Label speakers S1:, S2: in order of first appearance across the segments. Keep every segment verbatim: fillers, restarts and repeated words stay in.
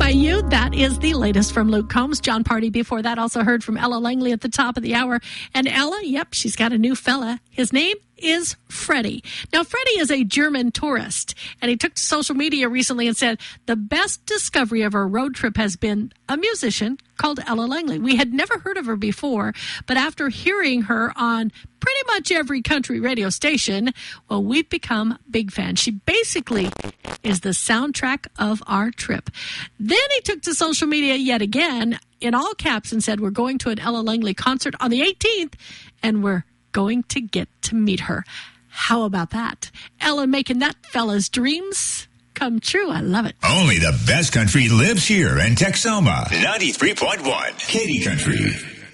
S1: by You. That is the latest from Luke Combs. John Party before that. Also heard from Ella Langley at the top of the hour. And Ella, yep, she's got a new fella. His name is Freddie. Now, Freddie is a German tourist, and he took to social media recently and said, the best discovery of our road trip has been a musician called Ella Langley. We had never heard of her before, but after hearing her on pretty much every country radio station, well, we've become big fans. She basically is the soundtrack of our trip. Then he took to social media yet again in all caps and said, we're going to an Ella Langley concert on the eighteenth, and we're going to get to meet her. How about that? Ella making that fella's dreams come true. I love it.
S2: Only the best country lives here in Texoma. ninety-three point one Katy Country.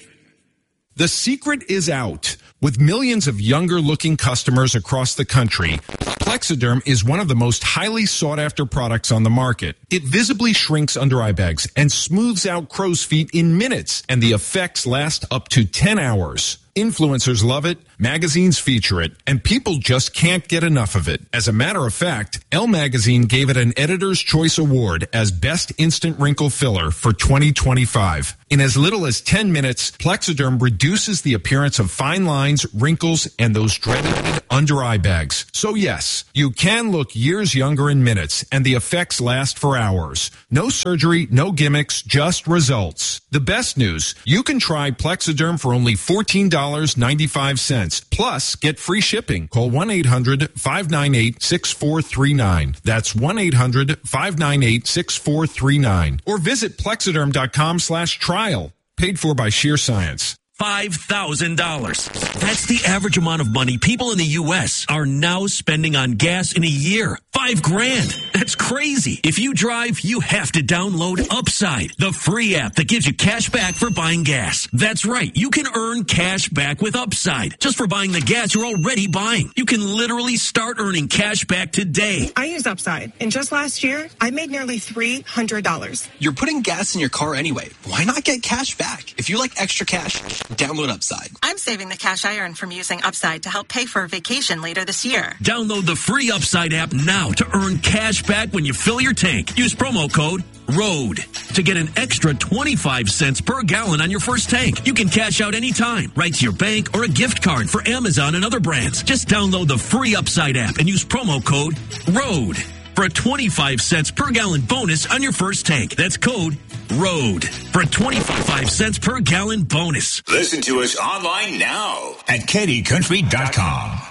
S3: The secret is out. With millions of younger-looking customers across the country, Plexiderm is one of the most highly sought-after products on the market. It visibly shrinks under-eye bags and smooths out crow's feet in minutes, and the effects last up to ten hours. Influencers love it, magazines feature it, and people just can't get enough of it. As a matter of fact, Elle Magazine gave it an Editor's Choice Award as Best Instant Wrinkle Filler for twenty twenty-five. In as little as ten minutes, Plexiderm reduces the appearance of fine lines, wrinkles, and those dreaded under-eye bags. So yes, you can look years younger in minutes, and the effects last for hours. No surgery, no gimmicks, just results. The best news, you can try Plexiderm for only fourteen dollars and ninety-five cents. Plus, get free shipping. Call one eight hundred five nine eight six four three nine. That's one eight hundred five nine eight six four three nine. Or visit plexiderm.com slash trial. Paid for by Sheer Science.
S4: five thousand dollars. That's the average amount of money people in the U S are now spending on gas in a year. Five grand. That's crazy. If you drive, you have to download Upside, the free app that gives you cash back for buying gas. That's right. You can earn cash back with Upside just for buying the gas you're already buying. You can literally start earning cash back today.
S5: I use Upside, and just last year, I made nearly three hundred dollars.
S6: You're putting gas in your car anyway. Why not get cash back? If you like extra cash, download Upside.
S5: I'm saving the cash I earn from using Upside to help pay for a vacation later this year.
S4: Download the free Upside app now to earn cash back when you fill your tank. Use promo code ROAD to get an extra twenty-five cents per gallon on your first tank. You can cash out anytime, right to your bank or a gift card for Amazon and other brands. Just download the free Upside app and use promo code ROAD for a twenty-five cents per gallon bonus on your first tank. That's code ROAD for a twenty-five cents per gallon bonus.
S2: Listen to us online now at katy country dot com.